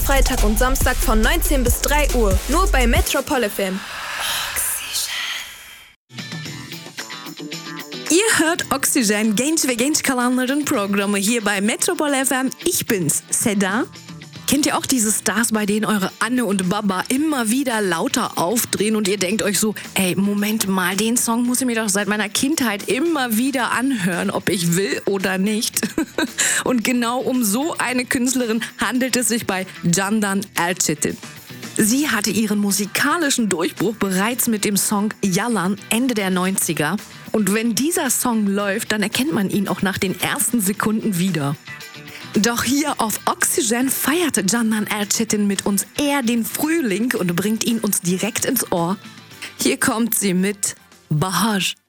Freitag und Samstag von 19 bis 3 Uhr. Nur bei Metropol FM. Ihr hört Oxygen, genç ve genç kalanların Programme hier bei Metropol FM. Ich bin's, Seda. Kennt ihr auch diese Stars, bei denen eure Anne und Baba immer wieder lauter aufdrehen und ihr denkt euch so, ey, Moment mal, den Song muss ich mir doch seit meiner Kindheit immer wieder anhören, ob ich will oder nicht. Und genau um so eine Künstlerin handelt es sich bei Candan Erçetin. Sie hatte ihren musikalischen Durchbruch bereits mit dem Song Yalan Ende der 90er. Und wenn dieser Song läuft, dann erkennt man ihn auch nach den ersten Sekunden wieder. Doch hier auf Oxygen feierte Candan Erçetin mit uns eher den Frühling und bringt ihn uns direkt ins Ohr. Hier kommt sie mit Bahar.